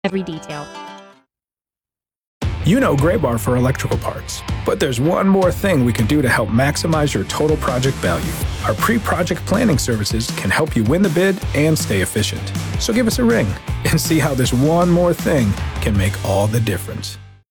every detail. You know Graybar for electrical parts, but there's one more thing we can do to help maximize your total project value. Our pre-project planning services can help you win the bid and stay efficient. So give us a ring and see how this one more thing can make all the difference.